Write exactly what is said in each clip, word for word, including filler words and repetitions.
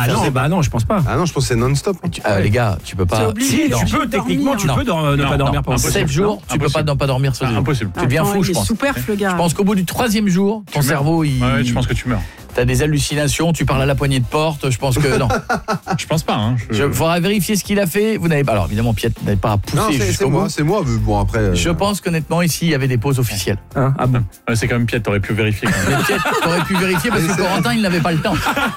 Ah non, bah non, je pense pas. Ah non, je pense que c'est non-stop. Tu, euh, les gars, tu peux pas. Si, tu peux techniquement, tu peux dor- ne Non, pas dormir non, pendant impossible. sept jours, tu peux pas ne pas dormir sur Ah, les jours. impossible. Tu deviens Attends, fou, il je est pense. Superf, le gars. Je pense qu'au bout du troisième jour, ton Tu meurs. cerveau, il. Ouais, je pense que tu meurs. T'as des hallucinations, tu parles à la poignée de porte, je pense que non. Je pense pas. Hein. Je... Il faudra vérifier ce qu'il a fait. Vous n'avez pas. Alors évidemment, Piet, vous n'avez pas à pousser Non, c'est c'est jusqu'au moi, bout. c'est moi. Mais bon, après. euh, Je pense qu'honnêtement, ici, il y avait des pauses officielles. Hein, ah bon. Ouais, c'est quand même Piet, t'aurais pu vérifier. Quand même. Mais Piet, t'aurais pu vérifier parce que Corentin, il n'avait pas le temps.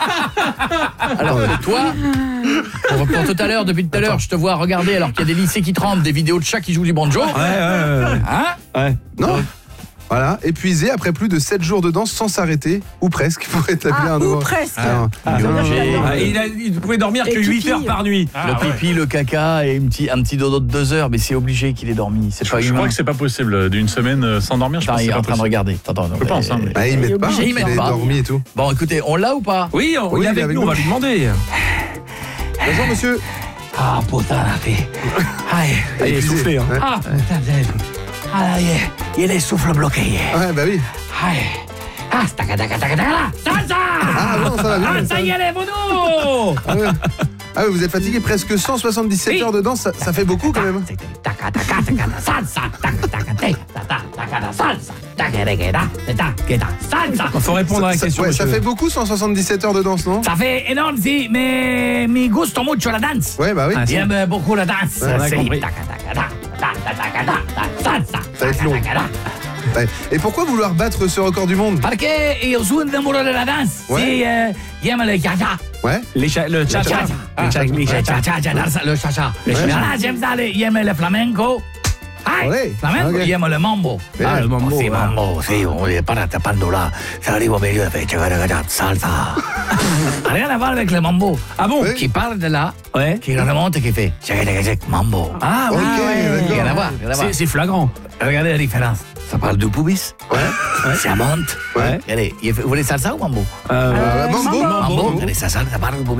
Alors que toi, pour, pour tout à l'heure, depuis tout à l'heure, je te vois regarder alors qu'il y a des lycées qui tremblent, des vidéos de chats qui jouent du banjo. Ouais, ouais, ouais. Hein ouais. Non. Voilà, épuisé après plus de sept jours de danse sans s'arrêter, ou presque, pour établir Ah, un nouveau. ou presque. Ah, Ah, non, non, non, non. Ah, il, a, il pouvait dormir Et que huit pipi. heures par nuit. Ah, le ouais. pipi, le caca et un petit, un petit dodo de deux heures, mais c'est obligé qu'il ait dormi. C'est pas Je humain. crois que c'est pas possible d'une semaine euh, sans dormir. Je Attends, pense que il c'est est pas en train de possible. regarder. Attends, non, Je pense, mais- hein, mais- Ah, ils Il est mettent pas, obligé, il ils mettent est pas. dormi et tout. Bon, écoutez, on l'a ou pas? Oui, on, Oui, il est il est avec avec nous, on nous. va lui demander. Bonjour monsieur. Ah, putain, t'es... Aïe. Ah, il est soufflé. Hein. Ouais. Ah, putain, t'es... Ah, il est- il est souffle bloqué. Ouais, bah oui. Aïe. Ah, taca, taca, taca, taca, salsa. Ah non, ça va bien. Ah, ça y est, les vaudous. Ah ouais. Ah oui, vous êtes fatigué, presque cent soixante-dix-sept Oui. heures de danse, ça, ça fait beaucoup quand même. Taca, taca, taca, salsa. Taca, taca, taca, taca, taca, salsa. Taca, taca, taca, taca, salsa. Il faut répondre à la Ça, question, ouais, ça monsieur. fait beaucoup cent soixante-dix-sept heures de danse, non? Ça fait énorme, si, mais me gusto mucho la danse. Ouais, bah oui. Ah, J'aime beaucoup la danse. Ouais, on a C'est compris. taca, taca, taca, taca, taca, taca, salsa. Ça va être long. Taca, taca, taca. Ouais. Et pourquoi vouloir battre ce record du monde? Parce que io sono innamorato della danza. Ouais. Sì, eh, j'aime le cha-cha. Ouais. Les cha- le cha-cha. cha-cha. Le cha- les Le cha-cha. cha-cha, danza, le cha-cha. Ouais. Mais là, j'aime ça, le- j'aime le flamenco. Ah, Ouais. flamenco, Ok. j'aime le mambo. Ah, le mambo, Sì, ouais. mambo, sì, on est pas tapando là. Ça arrive au milieu, fait cha-cha, salsa. Rien à voir avec le mambo. Ah bon? Oui. Qui part de là, Ouais. qui remonte et qui fait cha-cha, mambo. Ah oui, Ok, ouais. d'accord. Rien à voir, rien à voir. C'est- C'est flagrant. Regardez la différence. Ça parle de pubis. Ouais. Ça monte. Ouais. Allez, vous voulez salsa ou mambo? Euh, Euh, mambo. Mambo. Mambo. Allez, ça, ça, ça parle de pubis.